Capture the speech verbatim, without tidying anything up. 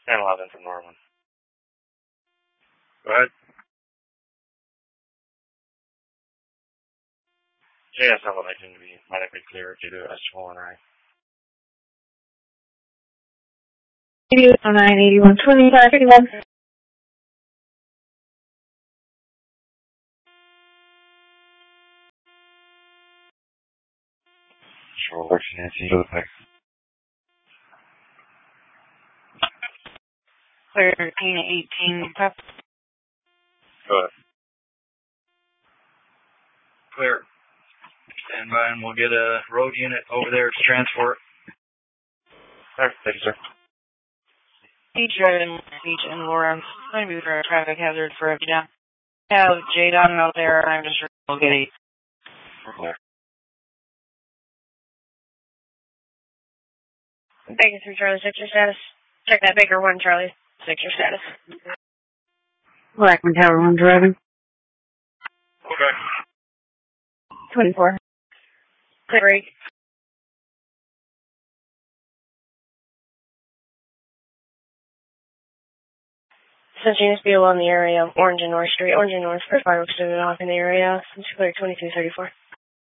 ten eleven from Norman. Go ahead. J S elevation to be medically clear due to vestibular and eye. eighty-one oh nine, eighty-one twenty-five, eighty-one. Sure, works Nancy to the pick. Clear thirteen eighteen, prep. Go ahead. Clear. Stand by and we'll get a road unit over there to transport. Alright, thank you, sir. Beach driving, Beach and Lawrence. I'm going to be for a traffic hazard for a down. Have J Don out there, I'm just getting. We're clear. Baker three Charlie, six your status. Check that Baker one Charlie, six your status. Blackman Tower one driving. Okay. twenty-four. Clear break. Since units be along the area of Orange and North Street, Orange and North, first fireworks stood off in the area. Since clear twenty-two thirty-four.